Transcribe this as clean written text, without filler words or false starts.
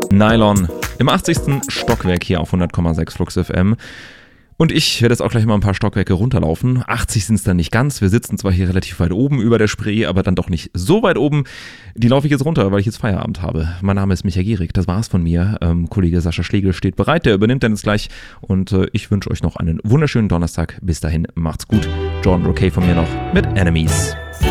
Nylon im 80. Stockwerk hier auf 100,6 Flux FM. Und ich werde jetzt auch gleich mal ein paar Stockwerke runterlaufen. 80 sind es dann nicht ganz. Wir sitzen zwar hier relativ weit oben über der Spree, aber dann doch nicht so weit oben. Die laufe ich jetzt runter, weil ich jetzt Feierabend habe. Mein Name ist Micha Gierig, das war's von mir. Kollege Sascha Schlegel steht bereit, der übernimmt dann jetzt gleich. Und ich wünsche euch noch einen wunderschönen Donnerstag. Bis dahin, macht's gut. Jordan Roque von mir noch mit Enemies.